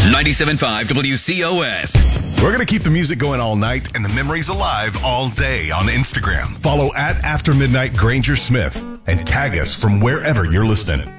97.5 WCOS. We're going to keep the music going all night and the memories alive all day on Instagram. Follow at After Midnight Granger Smith and tag us from wherever you're listening.